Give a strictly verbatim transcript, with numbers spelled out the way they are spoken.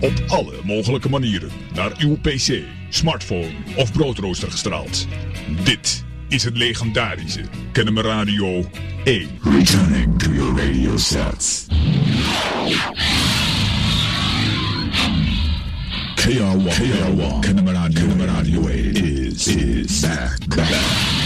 Op alle mogelijke manieren naar uw pc, smartphone of broodrooster gestraald. Dit is het legendarische Kennemer Radio één. Returning to your radio sets. K R one, K R one, Kennemer Radio, Kennemer Radio is, is back, back.